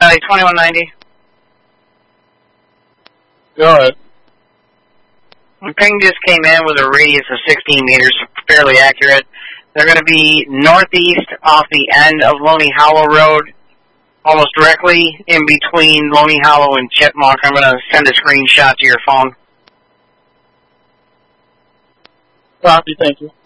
Valley 2190. Go ahead. The ping just came in with a radius of 16 meters, fairly accurate. They're going to be northeast off the end of Loney Hollow Road, almost directly in between Loney Hollow and Chipmunk. I'm going to send a screenshot to your phone. Copy, thank you.